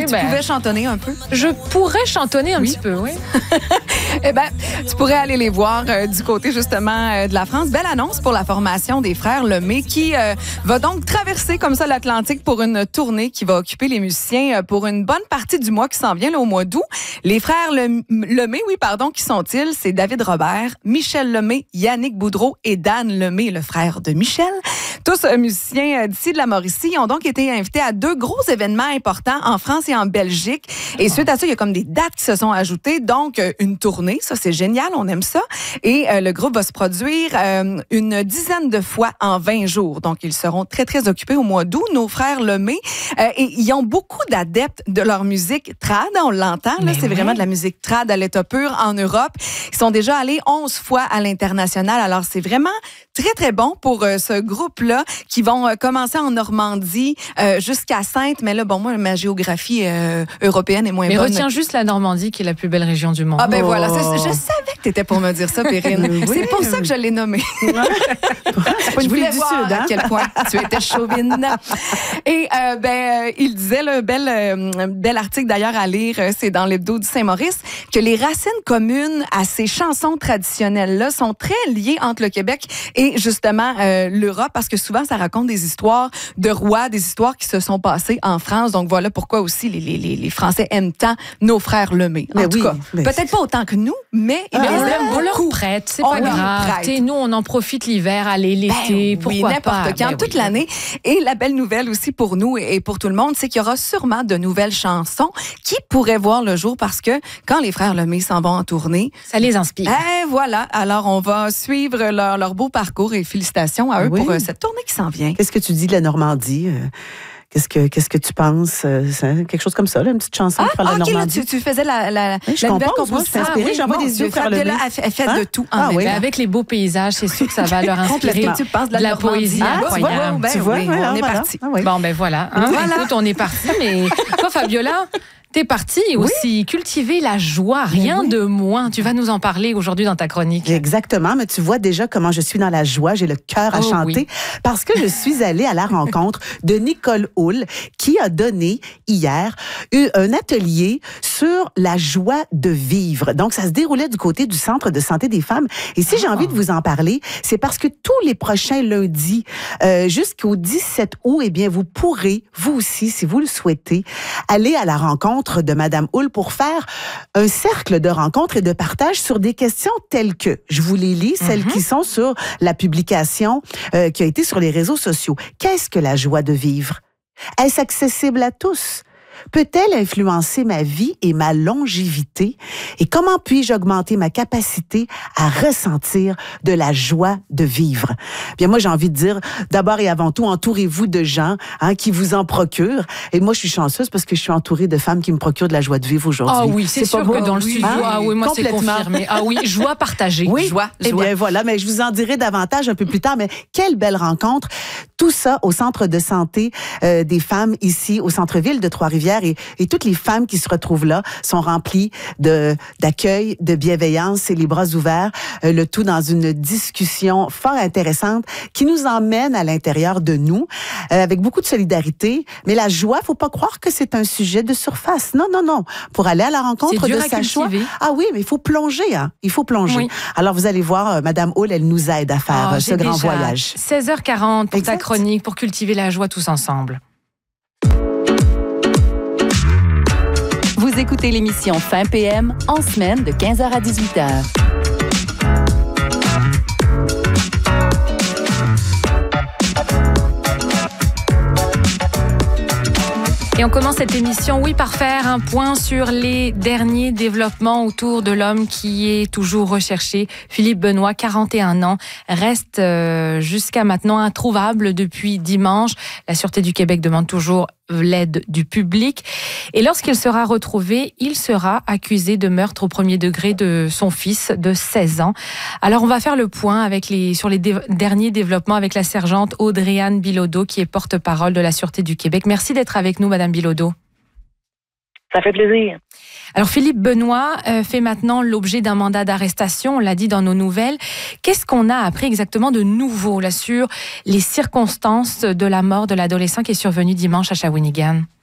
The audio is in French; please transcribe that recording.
tu pouvais chantonner un peu? Je pourrais chantonner un petit peu, oui. Eh bien, tu pourrais aller les voir du côté, justement, de la France. Belle annonce pour la formation des frères Lemay qui va donc traverser comme ça l'Atlantique pour une tournée qui va occuper les musiciens pour une bonne partie du mois qui s'en vient, là, au mois d'août. Les frères Lemay, qui sont-ils? C'est David Robert, Michel Lemay, Yannick Boudreau et Dan Lemay, le frère de Michel. Tous musiciens d'ici de la Mauricie ont donc été invités à 2 gros événements importants en France et en Belgique. Et suite à ça, il y a comme des dates qui se sont ajoutées. Donc, une tournée, ça c'est génial, on aime ça. Et le groupe va se produire une dizaine de fois en 20 jours. Donc, ils seront très, très occupés au mois d'août, nos frères Lemay. Et ils ont beaucoup d'adeptes de leur musique trad, on l'entend. Là, c'est vraiment de la musique trad à l'état pur en Europe. Ils sont déjà allés 11 fois à l'international. Alors, c'est vraiment très, très bon pour ce groupe-là qui vont commencer en Normandie jusqu'à Sainte. Mais là, bon, moi, ma géographie européenne est moins bonne. Mais retiens juste la Normandie, qui est la plus belle région du monde. Ah ben voilà, je savais que tu étais pour me dire ça, Perrine. Oui, c'est pour ça que je l'ai nommé. C'est pas une fille du Sud, hein? À quel point tu étais chauvine. Et il disait, le bel article d'ailleurs à lire, c'est dans l'Hebdo du Saint-Maurice, que les racines communes à ces chansons traditionnelles-là sont très liées entre le Québec et justement l'Europe, parce que souvent ça raconte des histoires de rois, des histoires qui se sont passées en France. Donc voilà pourquoi aussi les Français aiment tant nos frères Lemay. En tout cas, peut-être pas autant que nous, mais on leur prête, c'est pas grave. Nous, on en profite l'hiver, aller l'été, pourquoi n'importe quand, toute l'année. Et la belle nouvelle aussi pour nous et pour tout le monde, c'est qu'il y aura sûrement de nouvelles chansons qui pourraient voir le jour, parce que quand les frères Lemay s'en vont en tournée, ça les inspire. Voilà. Alors, on va suivre leur beau parcours et félicitations à eux pour cette tournée qui s'en vient. Qu'est-ce que tu dis de la Normandie? Qu'est-ce que tu penses? Quelque chose comme ça, là, une petite chanson pour la Normandie. Là, tu faisais la nouvelle composition. J'envoie des yeux vers le Fabiola a fait de tout. Avec les beaux paysages, c'est sûr que ça va leur inspirer tu penses de la poésie incroyable. Tu vois, on est parti. Bon, ben voilà. Écoute, on est parti. Mais toi, Fabiola, t'es partie aussi cultiver la joie, rien de moins. Tu vas nous en parler aujourd'hui dans ta chronique. Exactement, mais tu vois déjà comment je suis dans la joie, j'ai le cœur à chanter, parce que je suis allée à la rencontre de Nicole Hull, qui a donné hier un atelier sur la joie de vivre. Donc, ça se déroulait du côté du Centre de santé des femmes. Et si j'ai envie de vous en parler, c'est parce que tous les prochains lundis, jusqu'au 17 août, eh bien, vous pourrez, vous aussi, si vous le souhaitez, aller à la rencontre de Madame Hull pour faire un cercle de rencontres et de partage sur des questions telles que, je vous les lis, celles qui sont sur la publication qui a été sur les réseaux sociaux. Qu'est-ce que la joie de vivre? Est-ce accessible à tous? Peut-elle influencer ma vie et ma longévité? Et comment puis-je augmenter ma capacité à ressentir de la joie de vivre? Bien, moi, j'ai envie de dire, d'abord et avant tout, entourez-vous de gens qui vous en procurent. Et moi, je suis chanceuse parce que je suis entourée de femmes qui me procurent de la joie de vivre aujourd'hui. Ah oui, c'est sûr que dans le studio, moi, c'est confirmé. Ah oui, joie partagée. Oui, joie. Eh bien, voilà, mais je vous en dirai davantage un peu plus tard. Mais quelle belle rencontre! Tout ça au Centre de santé des femmes ici, au centre-ville de Trois-Rivières. Et toutes les femmes qui se retrouvent là sont remplies d'accueil, de bienveillance et les bras ouverts, le tout dans une discussion fort intéressante qui nous emmène à l'intérieur de nous, avec beaucoup de solidarité. Mais la joie, faut pas croire que c'est un sujet de surface. Non, non, non. Pour aller à la rencontre de sa joie. Ah oui, mais il faut plonger, hein. Il faut plonger. Oui. Alors, vous allez voir, Madame Hull, elle nous aide à faire ce grand voyage. 16h40 pour ta chronique, pour cultiver la joie tous ensemble. Vous écoutez l'émission Fin PM en semaine de 15h à 18h. Et on commence cette émission, par faire un point sur les derniers développements autour de l'homme qui est toujours recherché. Philippe Benoît, 41 ans, reste jusqu'à maintenant introuvable depuis dimanche. La Sûreté du Québec demande toujours l'aide du public. Et lorsqu'il sera retrouvé, il sera accusé de meurtre au premier degré de son fils de 16 ans. Alors, on va faire le point sur les derniers développements avec la sergente Audrey-Anne Bilodeau, qui est porte-parole de la Sûreté du Québec. Merci d'être avec nous, Madame Bilodeau. Ça fait plaisir. Alors, Philippe Benoît fait maintenant l'objet d'un mandat d'arrestation, on l'a dit dans nos nouvelles. Qu'est-ce qu'on a appris exactement de nouveau là sur les circonstances de la mort de l'adolescent qui est survenu dimanche à Shawinigan?